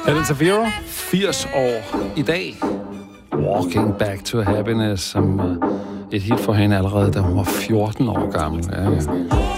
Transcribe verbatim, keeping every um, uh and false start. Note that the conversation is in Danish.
Helen Severo, firs år i dag. Walking Back to Happiness, som uh, et hit for hende allerede, da hun var fjorten år gammel. Ja, ja.